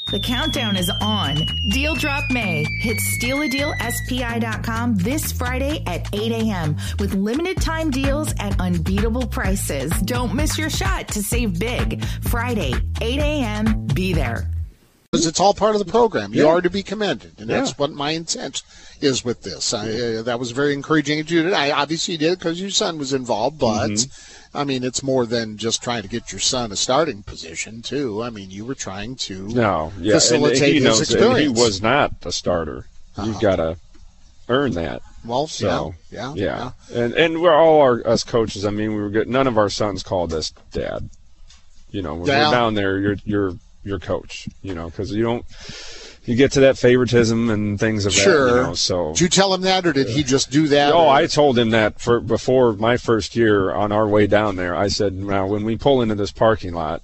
The countdown is on. Deal Drop May. Hit stealadealspi.com this Friday at 8 a.m. with limited time deals at unbeatable prices. Don't miss your shot to save big. Friday, 8 a.m. Be there. Because it's all part of the program. You are to be commended, and that's what my intent is with this. That was very encouraging of you today. I obviously did it because your son was involved, but I mean, it's more than just trying to get your son a starting position, too. I mean, you were trying to facilitate his experience. He was not a starter. You've got to earn that. Well, so, yeah. And we're all us coaches. I mean, we were good. None of our sons called us dad. You know, when we're down there, you're your coach. You know, because you get to that favoritism and things of that. You know, so did you tell him that, or did he just do that? Oh, I told him that before my first year on our way down there. I said, now when we pull into this parking lot,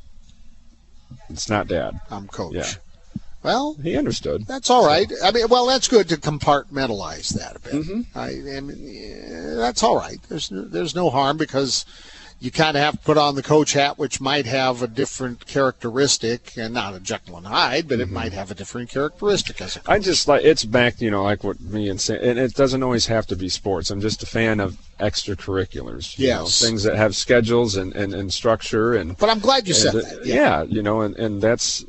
it's not Dad. I'm coach. Yeah. Well, he understood. That's all right. I mean, well, that's good to compartmentalize that a bit. I mean, that's all right. There's no harm, because you kind of have to put on the coach hat, which might have a different characteristic, and not a Jekyll and Hyde, but it might have a different characteristic as a coach. I just it's back, like what me and Sam, and it doesn't always have to be sports. I'm just a fan of extracurriculars. You know, things that have schedules and structure. But I'm glad you said that. Yeah, and that's,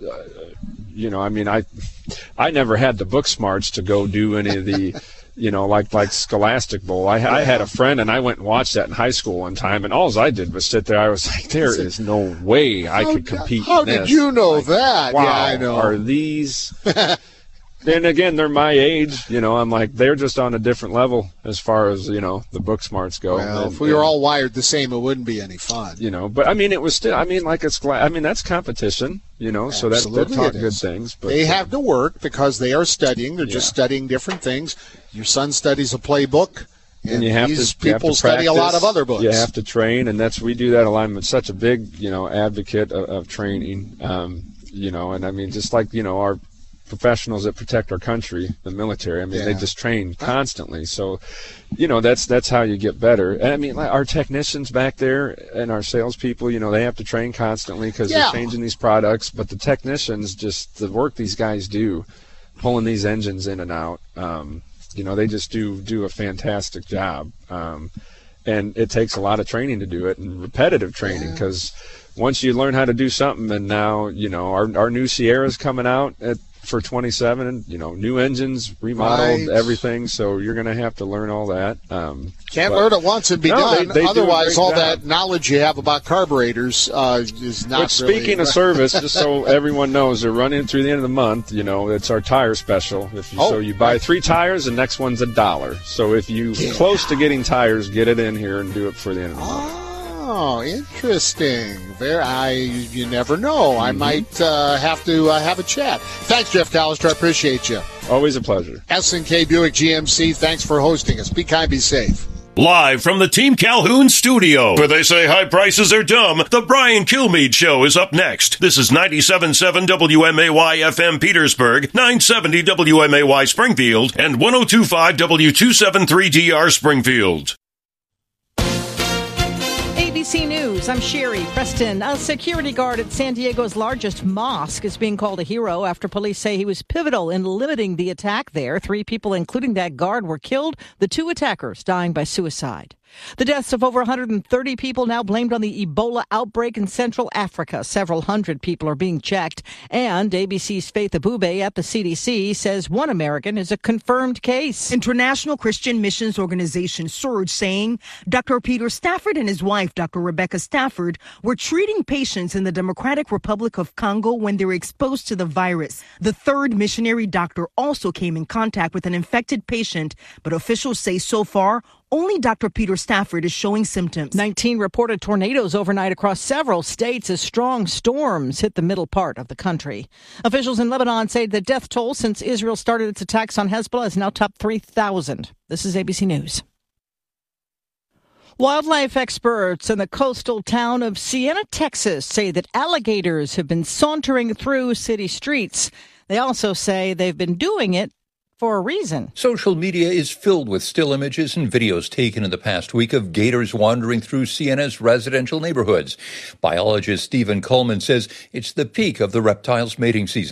I mean, I never had the book smarts to go do any of the. Like Scholastic Bowl. I had a friend, and I went and watched that in high school one time, and all I did was sit there. I was like, there is no way I could compete How in this. did you know that? Wow, yeah, I know. Are these... Then again, they're my age. I'm like, they're just on a different level as far as, the book smarts go. Well, if we were all wired the same, it wouldn't be any fun. But I mean, it was still, that's competition, so that taught good things. But they have to work because they are studying. They're just studying different things. Your son studies a playbook. And these people study a lot of other books. You have to train, and we do that a lot. I'm such a big, advocate of training, and I mean, just like, our professionals that protect our country, the military. I mean, they just train constantly. So, that's how you get better. And I mean, like our technicians back there and our salespeople, they have to train constantly because they're changing these products. But the technicians, just the work these guys do, pulling these engines in and out, they just do a fantastic job. And it takes a lot of training to do it, and repetitive training, because once you learn how to do something, and now, our new Sierra's coming out for 27, and new engines, remodeled, everything. So you're going to have to learn all that. Can't learn it once and be done. Otherwise, all that knowledge you have about carburetors is not. But speaking of service, just so everyone knows, they're running through the end of the month. It's our tire special. So you buy 3 tires, the next one's $1. So if you close to getting tires, get it in here and do it for the end of the month. Oh, interesting. You never know. I might have to have a chat. Thanks, Jeff Callister. I appreciate you. Always a pleasure. S&K Buick GMC, thanks for hosting us. Be kind, be safe. Live from the Team Calhoun studio, where they say high prices are dumb, the Brian Kilmeade Show is up next. This is 97.7 WMAY FM Petersburg, 970 WMAY Springfield, and 102.5 W273DR Springfield. ABC News, I'm Sherry Preston. A security guard at San Diego's largest mosque is being called a hero after police say he was pivotal in limiting the attack there. 3 people, including that guard, were killed, the 2 attackers dying by suicide. The deaths of over 130 people now blamed on the Ebola outbreak in Central Africa. Several hundred people are being checked. And ABC's Faith Abube at the CDC says 1 American is a confirmed case. International Christian Missions Organization Surge saying Dr. Peter Stafford and his wife, Dr. Rebecca Stafford, were treating patients in the Democratic Republic of Congo when they were exposed to the virus. The 3rd missionary doctor also came in contact with an infected patient, but officials say so far, only Dr. Peter Stafford is showing symptoms. 19 reported tornadoes overnight across several states as strong storms hit the middle part of the country. Officials in Lebanon say the death toll since Israel started its attacks on Hezbollah is now topped 3,000. This is ABC News. Wildlife experts in the coastal town of Siena, Texas, say that alligators have been sauntering through city streets. They also say they've been doing it for a reason. Social media is filled with still images and videos taken in the past week of gators wandering through Siena's residential neighborhoods. Biologist Stephen Coleman says it's the peak of the reptile's mating season.